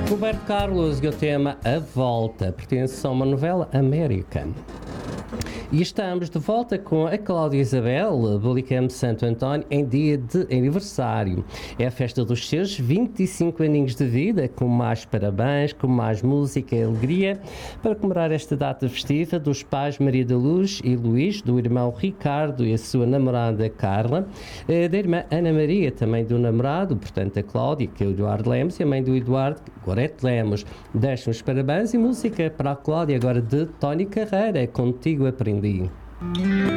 Roberto Carlos e o tema A Volta pertence a uma novela América. E estamos de volta com a Cláudia Isabel Bulicam Santo António em dia de aniversário. É a festa dos seus 25 aninhos de vida, com mais parabéns, com mais música e alegria, para comemorar esta data festiva dos pais Maria da Luz e Luís, do irmão Ricardo e a sua namorada Carla, da irmã Ana Maria, também do namorado, portanto a Cláudia, que é o Eduardo Lemos, e a mãe do Eduardo, Gorete Lemos. Deixam os parabéns e música para a Cláudia agora de Tony Carreira, Contigo Aprendi.